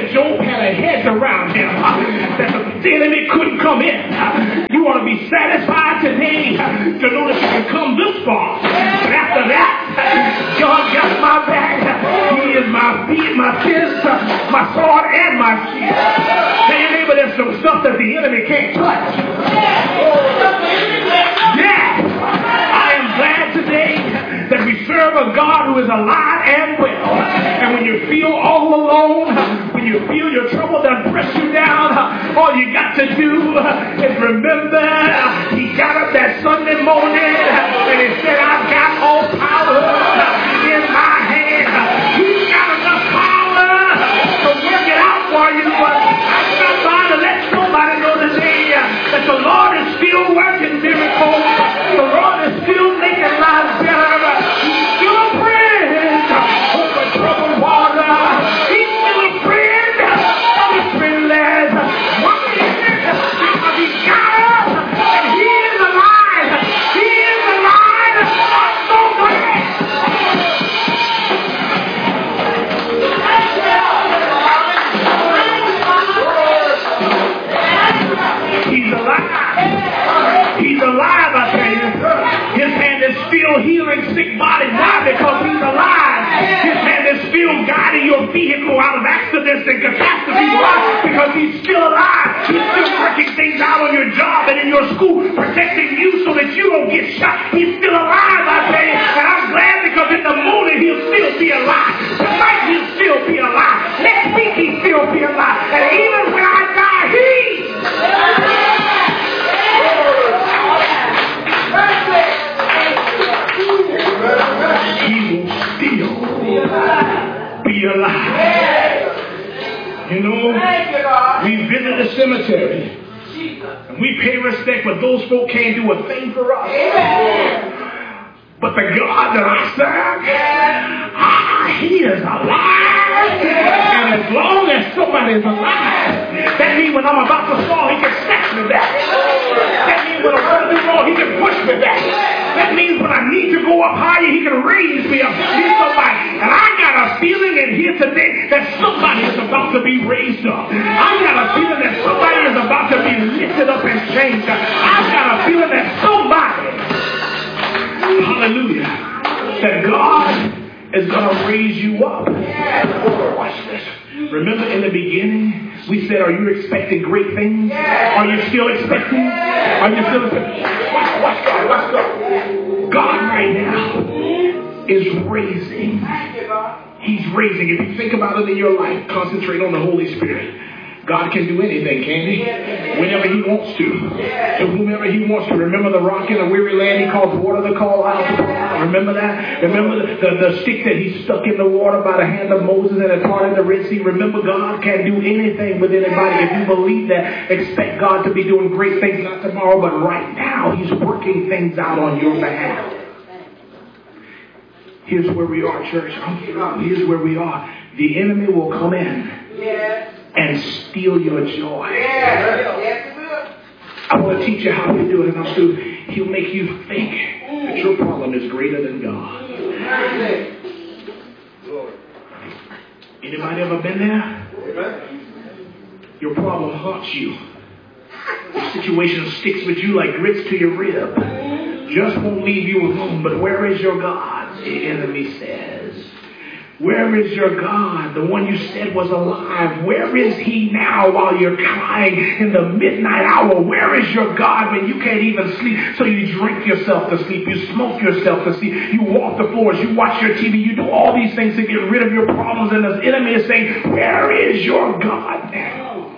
that Job had a hedge around him, that the enemy couldn't come in. You ought to be satisfied today to know that you can come this far. But after that, God got my back. He is my feet, my fist, my sword, and my shield. Tell your neighbor there's some stuff that the enemy can't touch. Yeah, I am glad today that we serve a God who is alive and well. And when you feel all alone, when you feel your trouble done press you down, all you got to do is remember he got up that Sunday morning and he said, I've got all power in my hand. He's got enough power to work it out for you. But I stopped by to let somebody know today that the Lord is still working miracles. The Lord is still making lives better. He's still a friend over troubled water. He's still a friend of his friendless. Why is it? Because he got up and he is alive. He is alive. I'm so glad. He's alive. He's alive, I tell you. His hand is still healing sick bodies. Why? Because he's alive. His hand is still guiding your vehicle out of accidents and catastrophes. Why? Because he's still alive. He's still working things out on your job and in your school, protecting you so that you don't get shot. He's still alive, I tell you. And I'm glad because in the morning he'll still be alive. Tonight he'll still be alive. Next week he'll still be alive. And even when I die, he will still be alive. You know, we visit the cemetery and we pay respect, but those folk can't do a thing for us. But the God that I serve, he is alive. And as long as somebody is alive, that means when I'm about to fall, he can snatch me back. That means when I'm going to do wrong, he can push me back. That means when I need to go up higher, he can raise me up. He's somebody. And I got a feeling in here today that somebody is about to be raised up. I got a feeling that somebody is about to be lifted up and changed. I've got a feeling that somebody, hallelujah, that God is going to raise you up. Watch this. Remember in the beginning, we said, are you expecting great things? Are you still expecting? Are you still expecting? Watch God. Watch God. God right now is raising. He's raising. If you think about it in your life, concentrate on the Holy Spirit. God can do anything, can't he? Whenever he wants to. To whomever he wants to. Remember the rock in a weary land, he caused water to call out. Remember that? Remember the stick that he stuck in the water by the hand of Moses and it parted the Red Sea. Remember, God can do anything with anybody. If you believe that, expect God to be doing great things, not tomorrow, but right now. He's working things out on your behalf. Here's where we are, church. Here's where we are. The enemy will come in and steal your joy. I want to teach you how to do it, and I'm through. He'll make you think that your problem is greater than God. Anybody ever been there? Your problem haunts you. The situation sticks with you like grits to your rib. Just won't leave you alone. But where is your God? The enemy says. Where is your God? The one you said was alive. Where is he now while you're crying in the midnight hour? Where is your God when you can't even sleep? So you drink yourself to sleep. You smoke yourself to sleep. You walk the floors. You watch your TV. You do all these things to get rid of your problems. And the enemy is saying, where is your God now?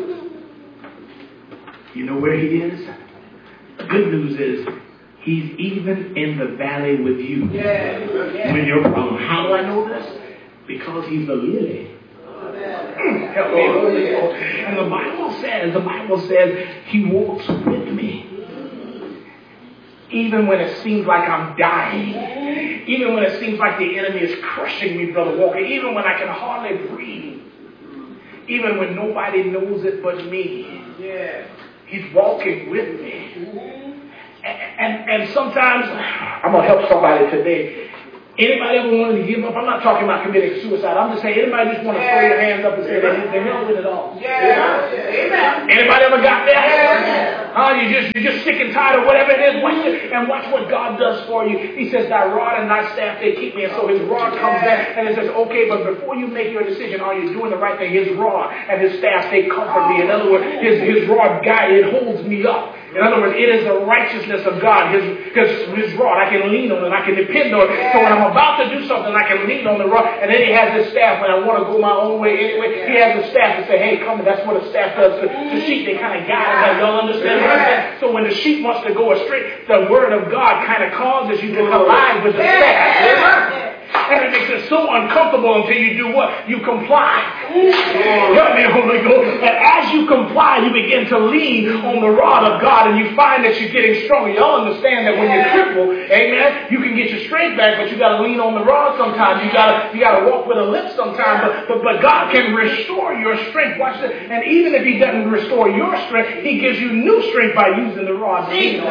You know where he is? The good news is, he's even in the valley with you. When your problem. How do I know this? Because he's a lily. Help me. And the Bible says he walks with me. Even when it seems like I'm dying. Even when it seems like the enemy is crushing me, Brother Walker. Even when I can hardly breathe. Even when nobody knows it but me. He's walking with me. And sometimes, I'm going to help somebody today. Anybody ever wanted to give up? I'm not talking about committing suicide. I'm just saying, anybody just want to throw your hands up and say, the hell with it all? Yeah. Amen. Anybody ever got there? You're just sick and tired of whatever it is. Watch what God does for you. He says, thy rod and thy staff, they keep me. And so his rod comes back and it says, okay, but before you make your decision, are you doing the right thing? His rod and his staff, they comfort me. In other words, his rod guide, it holds me up. In other words, it is the righteousness of God. His rod, I can lean on it. I can depend on it. So when I'm about to do something, I can lean on the rod. And then he has his staff when I want to go my own way anyway. He has his staff to say, hey, come. That's what a staff does to sheep. They kind of guide them. Y'all understand what I'm saying? So when the sheep wants to go astray, the word of God kind of causes you to collide with the staff. And it makes it so uncomfortable until you do what? You comply. Help me, Holy Ghost. And as you comply, you begin to lean on the rod of God and you find that you're getting stronger. Y'all understand that when you're crippled, amen, you can get your strength back, but you got to lean on the rod sometimes. You got to walk with a limp sometimes. But God can restore your strength. Watch this. And even if he doesn't restore your strength, he gives you new strength by using the rod.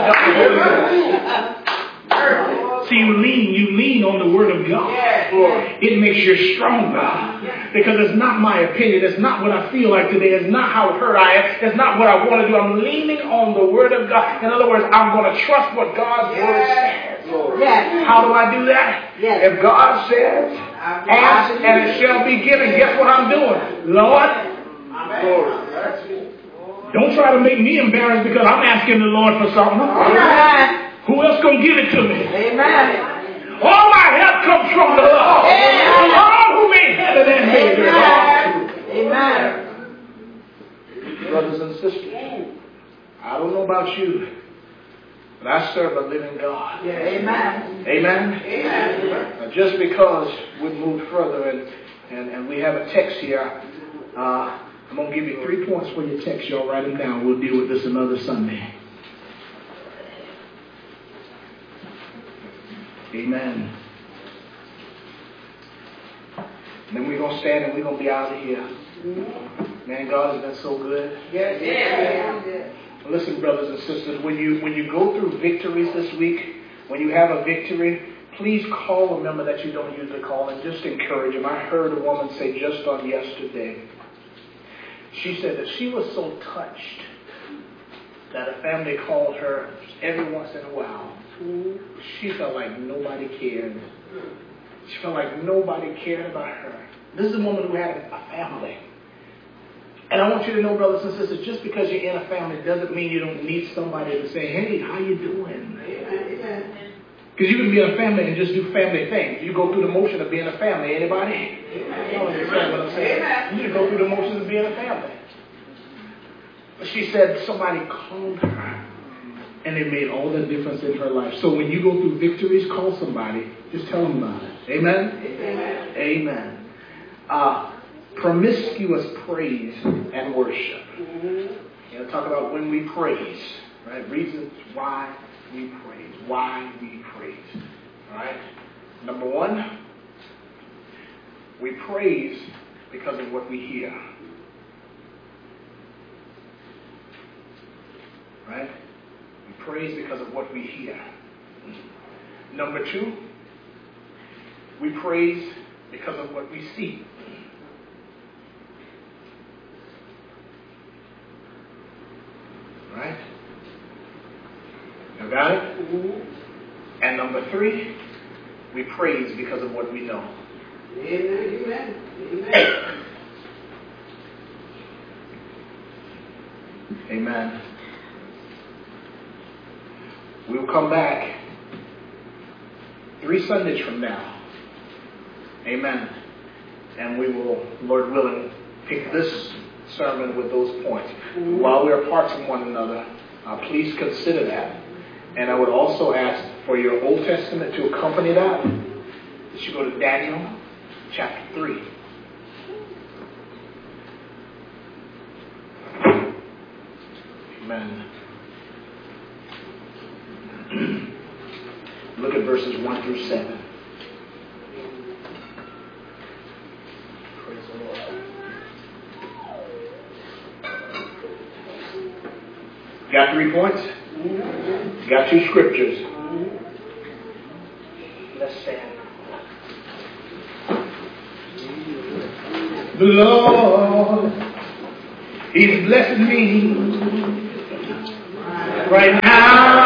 So you lean on the word of God. It makes you stronger. Because it's not my opinion. It's not what I feel like today. It's not how hurt I am. It's not what I want to do. I'm leaning on the word of God. In other words, I'm going to trust what God's word says. How do I do that? If God says, ask and it shall be given, guess what I'm doing? Lord, don't try to make me embarrassed because I'm asking the Lord for something. Who else gonna give it to me? Amen. All my help comes from the Lord. All who made heaven and made earth. Amen. Brothers and sisters, I don't know about you, but I serve a living God. Amen. Amen. Amen. Just because we moved further and we have a text here, I'm gonna give you 3 points for your text. Y'all write them down. We'll deal with this another Sunday. Amen. And then we're going to stand and we're going to be out of here. Man, God has been so good. Yes. Listen, brothers and sisters, when you go through victories this week, when you have a victory, please call a member that you don't usually call and just encourage them. I heard a woman say just on yesterday, she said that she was so touched that a family called her every once in a while. She felt like nobody cared. She felt like nobody cared about her. This is a woman who had a family. And I want you to know, brothers and sisters, just because you're in a family doesn't mean you don't need somebody to say, hey, how you doing? Because you can be in a family and just do family things. You go through the motion of being a family. Anybody? Y'all understand what I'm saying? You go through the motion of being a family. But she said somebody called her. And it made all the difference in her life. So when you go through victories, call somebody. Just tell them about it. Amen? Amen. Promiscuous praise and worship. Talk about when we praise. Right? Reasons why we praise. Why we praise. All right? Number one, we praise because of what we hear. Right? We praise because of what we hear. Number two, we praise because of what we see. Right? You got it? And number three, we praise because of what we know. Amen. Amen. We'll come back 3 Sundays from now. Amen. And we will, Lord willing, pick this sermon with those points. While we are apart from one another, please consider that. And I would also ask for your Old Testament to accompany that. You should go to Daniel chapter 3. Amen. Look at verses 1 through 7. Praise the Lord. Got 3 points? Got 2 scriptures. Let's stand. The Lord is blessing me right now.